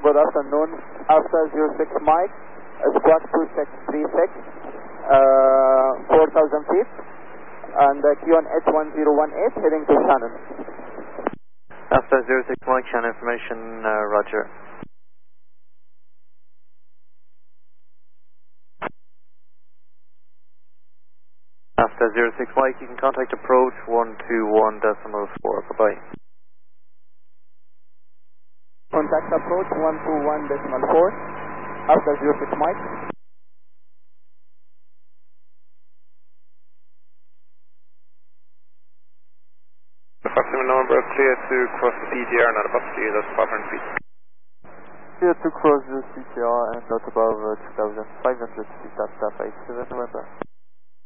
good afternoon. Alpha 06 Mike, squad 2636, 4,000 feet, and QNH 1018 heading to Shannon. Alpha 06 Mike, Shannon information, roger. Alpha 06 Mike, you can contact approach 121.4, goodbye. Contact approach 121.4, Alpha 06 Mike. Approximate number clear to cross the CTR, not above the that's 500 feet. Clear to cross the CTR and not above 2,500 feet, that's 87 November.